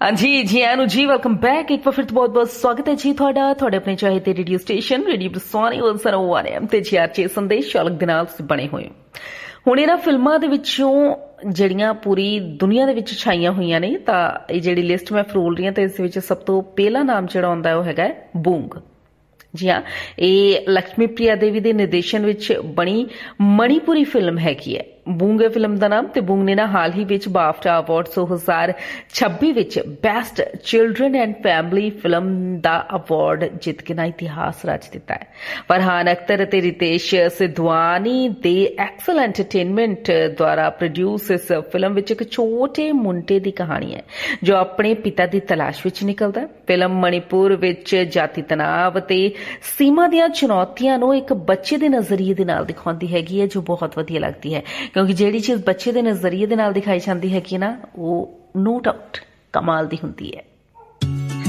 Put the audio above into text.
हाँ जी आनू जी welcome back. एक बार फिर बहुत बहुत स्वागत है जी ਤੁਹਾਡਾ ਆਪਣੇ ਚਾਹੇ ਤੇ ਰੇਡੀਓ ਸਟੇਸ਼ਨ ਰੇਡੀਓ ਬਰਸਾਨੀ 101 FM ਤੇ ਜੀ ਸੰਦੇਸ਼ ਚਾਲਕ ਦੇ ਨਾਲ ਤੁਸੀਂ ਬਣੇ ਹੋਏ ਹੋ। ਹੁਣ ਇਹਨਾਂ ਫਿਲਮਾਂ ਦੇ ਵਿੱਚੋਂ ਜਿਹੜੀਆਂ ਪੂਰੀ ਦੁਨੀਆ ਦੇ ਵਿੱਚ ਛਾਈਆਂ ਹੋਈਆਂ ਨੇ ਤਾਂ ਇਹ ਜਿਹੜੀ ਲਿਸਟ ਮੈਂ ਫਰੋਲ ਰਹੀ ਹਾਂ ਤੇ ਇਸ ਵਿੱਚ ਸਭ ਤੋਂ ਪਹਿਲਾ ਨਾਮ ਜਿਹੜਾ ਆਉਂਦਾ ਉਹ ਹੈਗਾ ਬੂੰਗ। जी हाँ, ये लक्ष्मी प्रिया देवी के निर्देशन विच बनी मणिपुरी फिल्म हैगी है। बूंग है फिल्म का नाम। ते बूंग ने ना हाल ही विच BAFTA award 2026 which best children and family film का अवार्ड जित के ना इतिहास रच दिता है। फरहान अख्तर ते रितेश सिद्धवानी दे एक्सल एंटरटेनमेंट द्वारा प्रोड्यूस इस फिल्म विच एक छोटे मुंडे की कहानी है जो अपने पिता की तलाश विच निकलदा है। फिल्म मणिपुर विच जाति तनाव ते सीमा ਦੀਆਂ ਚੁਣੌਤੀਆਂ ਨੂੰ ਇੱਕ ਬੱਚੇ ਦੇ ਨਜ਼ਰੀਏ ਦੇ ਨਾਲ ਦਿਖਾਉਂਦੀ ਹੈਗੀ ਹੈ जो बहुत ਵਧੀਆ ਲੱਗਦੀ ਹੈ ਕਿਉਂਕਿ ਜਿਹੜੀ ਚੀਜ਼ ਬੱਚੇ ਦੇ ਨਜ਼ਰੀਏ ਦੇ ਨਾਲ ਦਿਖਾਈ ਜਾਂਦੀ ਹੈ ਕਿ ਨਾ ਉਹ नो डाउट कमाल ਦੀ ਹੁੰਦੀ ਹੈ।